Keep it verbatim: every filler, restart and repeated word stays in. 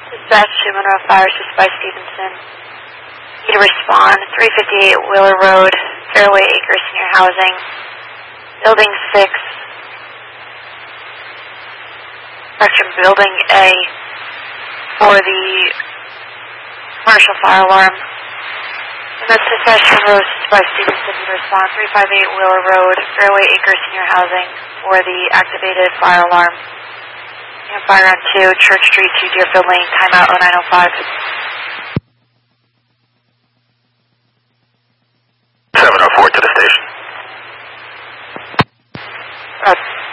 Dispatch to Monroe Fire, assist by Stevenson. Need to respond, three fifty-eight Wheeler Road, Fairway Acres Senior Housing, Building six, section Building A, for the commercial fire alarm. And that's dispatch to Monroe, assist by Stevenson. Need to respond, three fifty-eight Wheeler Road, Fairway Acres Senior Housing, for the activated fire alarm. And fire on two, Church Street, two Deerfield Lane, timeout oh nine oh five. seven oh four to the station. Uh,